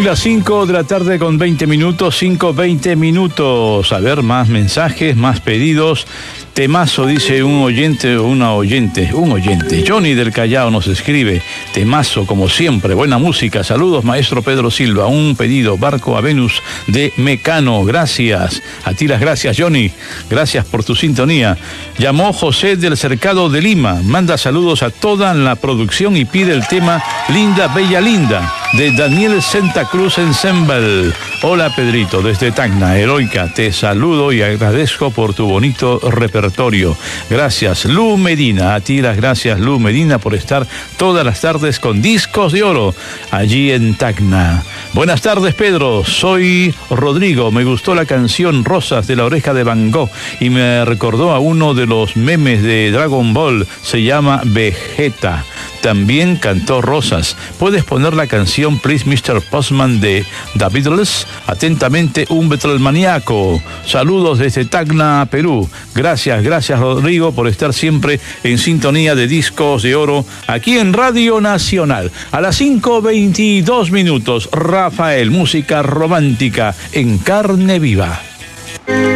las 5 de la tarde con 20 minutos, 5:20 minutos. A ver, más mensajes, más pedidos. Temazo, dice un oyente. Johnny del Callao nos escribe. Temazo, como siempre, buena música. Saludos, maestro Pedro Silva. Un pedido, Barco a Venus de Mecano. Gracias. A ti las gracias, Johnny. Gracias por tu sintonía. Llamó José del Cercado de Lima. Manda saludos a toda la producción y pide el tema Linda, Bella, Linda, de Daniel Santa Cruz Ensemble. Hola, Pedrito, desde Tacna, Heroica. Te saludo y agradezco por tu bonito repertorio. Gracias, Lu Medina. A ti las gracias, Lu Medina, por estar todas las tardes con Discos de Oro, allí en Tacna. Buenas tardes, Pedro. Soy Rodrigo. Me gustó la canción Rosas de la Oreja de Van Gogh y me recordó a uno de los memes de Dragon Ball. Se llama Vegeta. También cantó Rosas. ¿Puedes poner la canción Please Mr. Postman de The Beatles? Atentamente, un Beatlemaníaco. Saludos desde Tacna, Perú. Gracias Rodrigo por estar siempre en sintonía de Discos de Oro aquí en Radio Nacional. A las 5:22 minutos, Rafael, música romántica en carne viva.